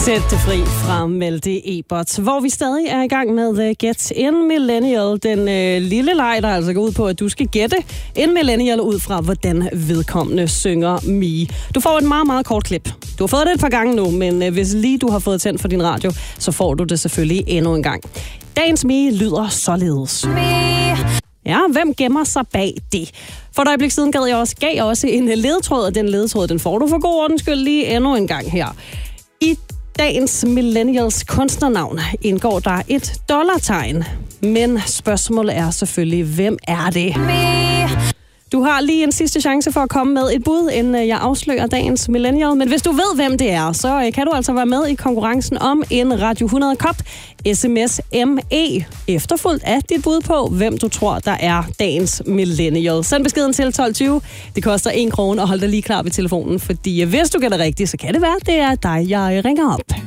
Sæt det fri fra Malte Ebert, hvor vi stadig er i gang med Get en Millennial. Den lille leg, der altså går ud på, at du skal gætte en millennial ud fra, hvordan vedkommende synger Me. Du får et meget, meget kort klip. Du har fået det et par gange nu, men hvis lige du har fået tændt for din radio, så får du det selvfølgelig endnu en gang. Dagens Me lyder således. Ja, hvem gemmer sig bag det? For et øjeblik siden gav jeg også en ledetråd, og den ledetråd, den får du for god ordens skyld lige endnu en gang her. I dagens millennials kunstnernavn indgår der et dollartegn. Men spørgsmålet er selvfølgelig, hvem er det? Du har lige en sidste chance for at komme med et bud, inden jeg afslører dagens millennial. Men hvis du ved, hvem det er, så kan du altså være med i konkurrencen om en Radio 100 Kop SMS ME. Efterfulgt af dit bud på, hvem du tror, der er dagens millennial. Send beskeden til 1220. Det koster 1 krone, og hold dig lige klar ved telefonen, fordi hvis du gætter rigtigt, så kan det være, det er dig, jeg ringer op.